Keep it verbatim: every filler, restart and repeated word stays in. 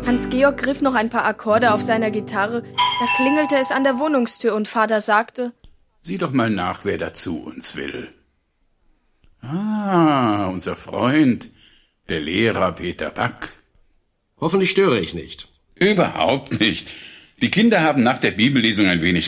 Hans-Georg griff noch ein paar Akkorde auf seiner Gitarre, da klingelte es an der Wohnungstür und Vater sagte: Sieh doch mal nach, wer da zu uns will. Ah, unser Freund, der Lehrer Peter Back. Hoffentlich störe ich nicht. Überhaupt nicht. Die Kinder haben nach der Bibellesung ein wenig